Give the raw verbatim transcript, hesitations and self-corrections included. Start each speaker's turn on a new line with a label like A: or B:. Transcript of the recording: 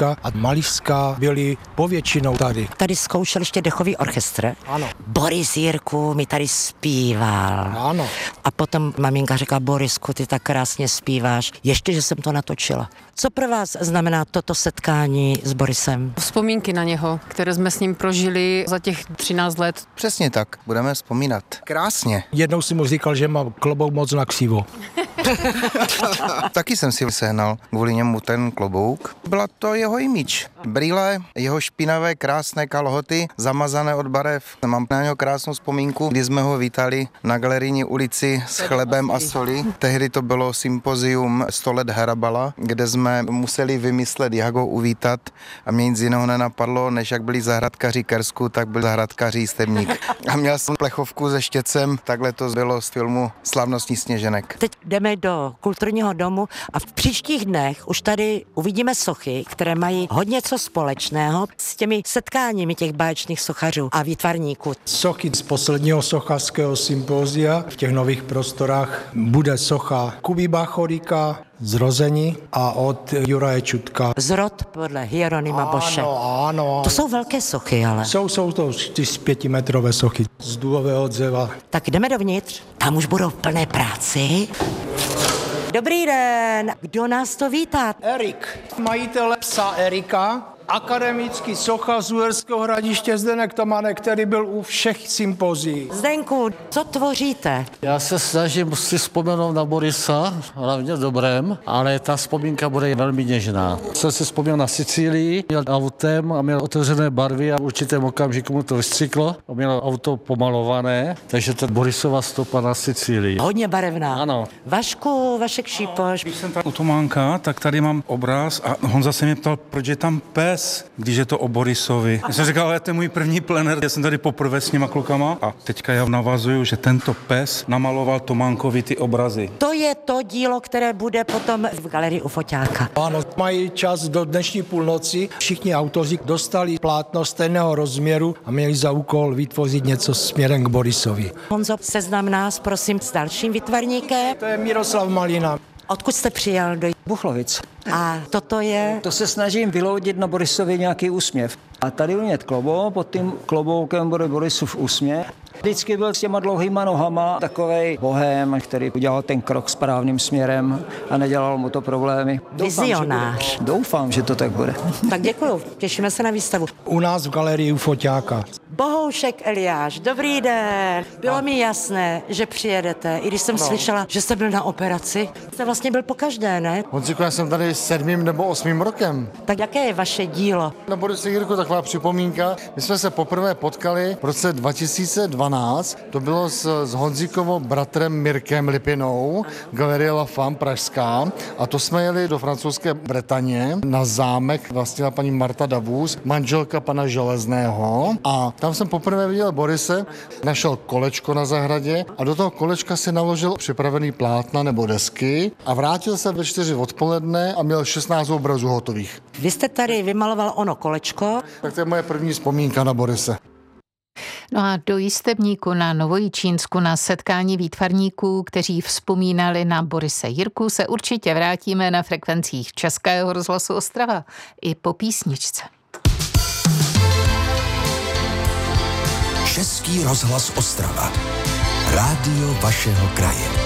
A: Čutka a Malířská byli povětšinou tady.
B: Tady zkoušel ještě dechový orchestr.
A: Ano.
B: Boris Jirku mi tady zpíval.
A: Ano.
B: A potom maminka řekla, Borisku, ty tak krásně zpíváš. Ještě, že jsem to natočila. Co pro vás znamená toto setkání s Borisem?
C: Vzpomínky na něho, které jsme s ním prožili za těch třináct let.
D: Přesně tak, budeme vzpomínat. Krásně.
A: Jednou si mu říkal, že má klobouk moc na ksivo.
D: Taky jsem si sehnal kvůli němu ten klobouk. Byla to jeho image. Brýle, jeho špinavé, krásné kalhoty, zamazané od barev. Mám na něho krásnou vzpomínku, kdy jsme ho vítali na Galerijní ulici s chlebem a soli. Tehdy to bylo sympozium sto let Harabala, kde jsme museli vymyslet, jak ho uvítat a mě nic jiného nenapadlo, než jak byli zahrádkaři Kersku, tak byl zahrádkaři Stebník. A měl jsem plechovku se štětcem, takhle to bylo z filmu Slavnostní sněženek.
B: Teď jdeme do kulturního domu a v příštích dnech už tady uvidíme sochy, které mají hodně co společného s těmi setkáními těch báječných sochařů a výtvarníků.
A: Sochy z posledního sochařského sympózia v těch nových prostorách bude socha Kuby Bachorika, Zrození a od Juraje Čutka.
B: Zrod podle Hieronyma Boše.
A: Ano, ano.
B: To jsou velké sochy, ale.
A: Jsou, jsou to čtyři pětimetrové sochy z důlového dřeva.
B: Tak jdeme dovnitř, tam už budou v plné práci. Dobrý den, kdo nás to vítá?
A: Erik, majitel psa Erika, akademický sochař z Uherského Hradiště Zdeněk Tomanek, který byl u všech sympozí.
B: Zdenku, co tvoříte?
E: Já se snažím si vzpomenout na Borisa, hlavně dobrém, ale ta vzpomínka bude velmi něžná. Jsem si vzpomněl na Sicílii, měl autem a měl otevřené barvy a v určitém okamžiku mu to vystřiklo a měl auto pomalované, takže ten Borisova stopa na Sicílii.
B: Hodně barevná.
E: Ano.
B: Vašku, Vašek Šípoš.
F: Když jsem tam u Tománka, tak tady mám obraz a Honza se mě ptal, proč je tam pes, když je to o Borisovi. Já jsem říkal, ale to je můj první plenér, já jsem tady poprvé s těma klukama a teďka já navazuju, že tento pes namaloval Tománkovi ty obrazy.
B: To je to dílo, které bude potom v galerii u Foťáka.
A: Ano, mají čas do dnešní půlnoci. Všichni autoři dostali plátno stejného rozměru a měli za úkol vytvořit něco směrem k Borisovi.
B: Honzo, seznam nás, prosím, s dalším výtvarníkem.
A: To je Miroslav Malina.
B: Odkud jste přijel do
G: Buchlovic.
B: A toto je?
G: To se snažím vyloudit na Borisovi nějaký úsměv. A tady umět klobouk, pod tím kloboukem bude Borisův úsměv. Vždycky byl s těma dlouhýma nohama takovej bohém, který udělal ten krok správným směrem a nedělal mu to problémy.
B: Vizionář.
G: Doufám, že, Doufám, že to tak bude.
B: Tak děkuju, těšíme se na výstavu.
A: U nás v galerii u Foťáka.
B: Bohoušek Eliáš, dobrý den. Bylo mi jasné, že přijedete, i když jsem no. slyšela, že jste byl na operaci. Jste vlastně byl pokaždé, ne?
H: Honziku, já jsem tady sedmým nebo osmým rokem.
B: Tak jaké je vaše dílo?
H: Na Borise Jirku taková připomínka. My jsme se poprvé potkali v roce dva tisíce dvanáct. To bylo s, s Honzíkovou bratrem Mirkem Lipinou, Galerie La Femme pražská. A to jsme jeli do francouzské Bretaně na zámek vlastnila paní Marta Davus, manželka pana Železného. A tam jsem poprvé viděl Borise, našel kolečko na zahradě a do toho kolečka si naložil připravený plátna nebo desky a vrátil se ve čtyři odpoledne a měl šestnáct obrazů hotových.
B: Vy jste tady vymaloval ono kolečko.
H: Tak to je moje první vzpomínka na Borise.
I: No a do Jistebníku na Novojičínsku na setkání výtvarníků, kteří vzpomínali na Borise Jirku, se určitě vrátíme na frekvencích Českého rozhlasu Ostrava i po písničce.
J: Český rozhlas Ostrava. Rádio vašeho kraje.